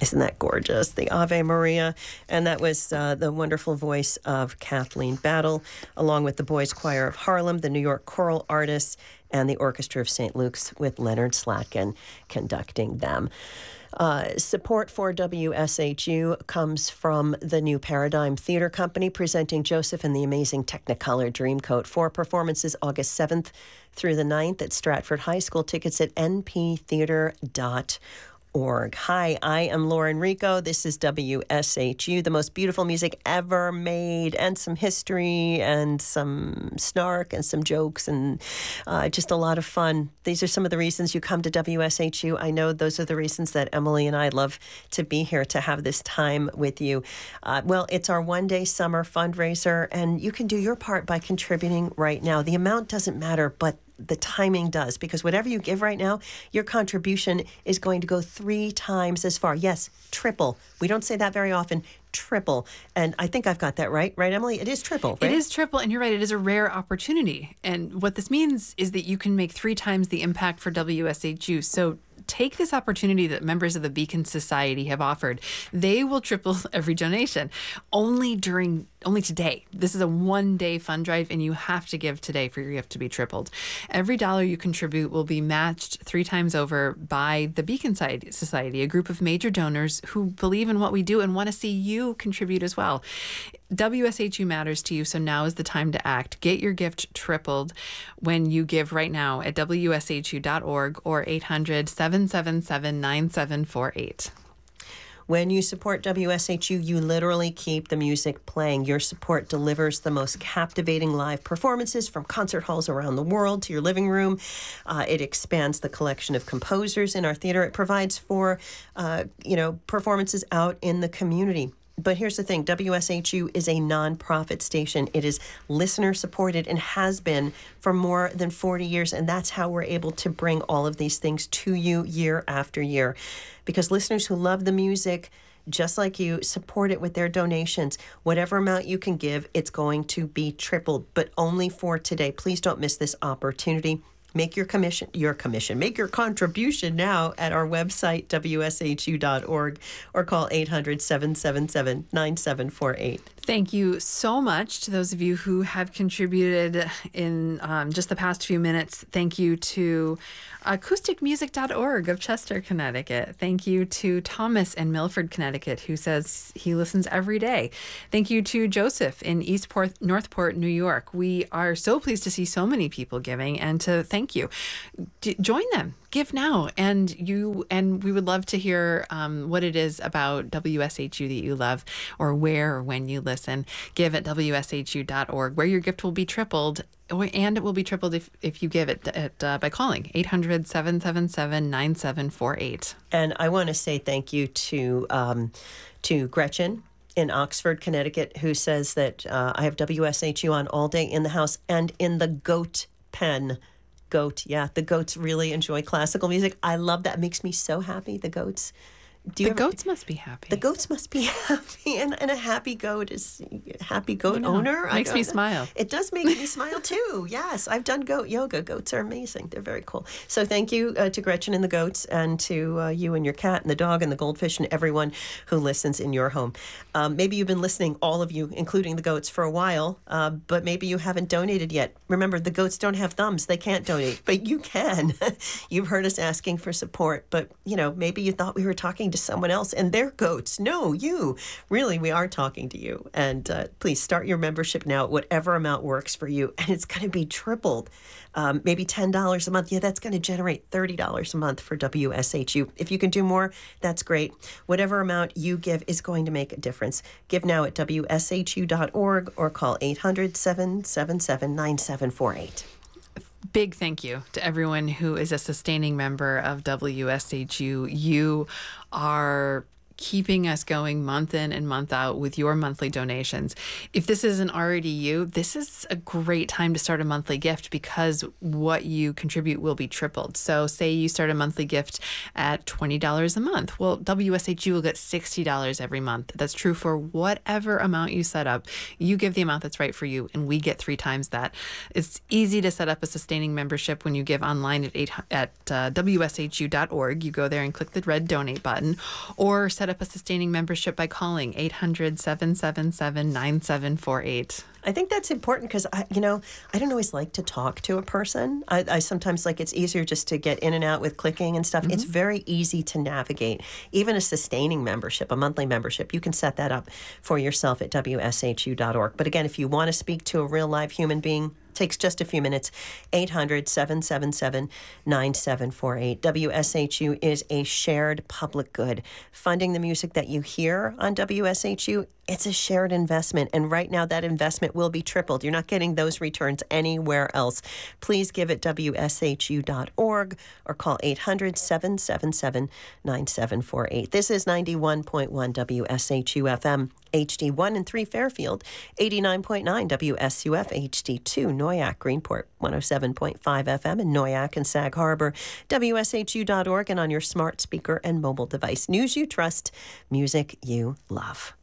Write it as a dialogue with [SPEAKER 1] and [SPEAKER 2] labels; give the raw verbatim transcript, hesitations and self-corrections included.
[SPEAKER 1] Isn't that gorgeous? The Ave Maria. And that was uh, the wonderful voice of Kathleen Battle, along with the Boys Choir of Harlem, the New York Choral Artists, and the Orchestra of Saint Luke's, with Leonard Slatkin conducting them. Uh, support for W S H U comes from the New Paradigm Theater Company, presenting Joseph and the Amazing Technicolor Dreamcoat. Four performances August seventh through the ninth at Stratford High School. Tickets at n p theater dot org. Hi, I am Lauren Rico. This is W S H U, the most beautiful music ever made, and some history and some snark and some jokes and uh, just a lot of fun. These are some of the reasons you come to W S H U. I know those are the reasons that Emily and I love to be here, to have this time with you. Uh, well, it's our one-day summer fundraiser, and you can do your part by contributing right now. The amount doesn't matter, but the timing does, because whatever you give right now, your contribution is going to go three times as far. Yes, triple. We don't say that very often. Triple. And I think I've got that right. Right, Emily? It is triple, right?
[SPEAKER 2] It is triple, and you're right. It is a rare opportunity. And what this means is that you can make three times the impact for W S H U. So take this opportunity that members of the Beacon Society have offered. They will triple every donation only during only today. This is a one-day fund drive, and you have to give today for your gift to be tripled. Every dollar you contribute will be matched three times over by the Beacon Society, a group of major donors who believe in what we do and want to see you contribute as well. W S H U matters to you, so now is the time to act. Get your gift tripled when you give right now at w s h u dot org or eight hundred, seven seven seven, nine seven four eight.
[SPEAKER 1] When you support W S H U, you literally keep the music playing. Your support delivers the most captivating live performances from concert halls around the world to your living room. Uh, it expands the collection of composers in our theater. It provides for, uh, you know, performances out in the community. But here's the thing, W S H U is a nonprofit station. It is listener supported and has been for more than forty years. And that's how we're able to bring all of these things to you year after year. Because listeners who love the music, just like you, support it with their donations. Whatever amount you can give, it's going to be tripled, but only for today. Please don't miss this opportunity. Make your commission, your commission, make your contribution now at our website, w s h u dot org, or call eight hundred, seven seven seven, nine seven four eight.
[SPEAKER 2] Thank you so much to those of you who have contributed in um, just the past few minutes. Thank you to acoustic music dot org of Chester, Connecticut. Thank you to Thomas in Milford, Connecticut, who says he listens every day. Thank you to Joseph in Eastport, Northport, New York. We are so pleased to see so many people giving, and to thank you. D- join them. Give now, and you and we would love to hear um, what it is about W S H U that you love, or where or when you listen. Give at w s h u dot org, where your gift will be tripled, and it will be tripled if, if you give it at, uh, by calling eight hundred, seven seven seven, nine seven four eight.
[SPEAKER 1] And I want to say thank you to um, to Gretchen in Oxford, Connecticut, who says that uh, I have W S H U on all day in the house and in the goat pen. Goat, yeah. The goats really enjoy classical music. I love that. It makes me so happy, the goats. Do you
[SPEAKER 2] the
[SPEAKER 1] ever,
[SPEAKER 2] goats must be happy.
[SPEAKER 1] The goats must be happy. And, and a happy goat is a happy goat owner.
[SPEAKER 2] Makes me
[SPEAKER 1] know.
[SPEAKER 2] smile.
[SPEAKER 1] It does make me smile, too. Yes, I've done goat yoga. Goats are amazing. They're very cool. So thank you uh, to Gretchen and the goats, and to uh, you and your cat and the dog and the goldfish and everyone who listens in your home. Um, maybe you've been listening, all of you, including the goats, for a while, uh, but maybe you haven't donated yet. Remember, the goats don't have thumbs. They can't donate, but you can. You've heard us asking for support, but, you know, maybe you thought we were talking to someone else, and they're goats. No, you. Really, we are talking to you. And uh, please start your membership now at whatever amount works for you, and it's going to be tripled. Um, maybe ten dollars a month. Yeah, that's going to generate thirty dollars a month for W S H U. If you can do more, that's great. Whatever amount you give is going to make a difference. Give now at w s h u dot org or call eight hundred, seven seven seven, nine seven four eight.
[SPEAKER 2] Big thank you to everyone who is a sustaining member of W S H U. You are keeping us going month in and month out with your monthly donations. If this isn't already you, this is a great time to start a monthly gift, because what you contribute will be tripled. So say you start a monthly gift at twenty dollars a month. Well, W S H U will get sixty dollars every month. That's true for whatever amount you set up. You give the amount that's right for you, and we get three times that. It's easy to set up a sustaining membership when you give online at, eight, at uh, w s h u dot org. You go there and click the red donate button, or set set up a sustaining membership by calling eight hundred, seven seven seven, nine seven four eight.
[SPEAKER 1] I think that's important because, I, you know, I don't always like to talk to a person. I, I sometimes like it's easier just to get in and out with clicking and stuff. Mm-hmm. It's very easy to navigate. Even a sustaining membership, a monthly membership, you can set that up for yourself at W S H U dot org. But again, if you want to speak to a real live human being, takes just a few minutes. eight hundred, seven seven seven, nine seven four eight. W S H U is a shared public good. Funding the music that you hear on W S H U, it's a shared investment. And right now that investment will be tripled. You're not getting those returns anywhere else. Please give at W S H U dot org or call eight hundred, seven seven seven, nine seven four eight. This is ninety-one point one W S H U F M. H D one and three Fairfield, eighty-nine point nine W S U F H D two Noyac Greenport, one oh seven point five F M in Noyac and Sag Harbor, W S H U dot org, and on your smart speaker and mobile device. News you trust, music you love.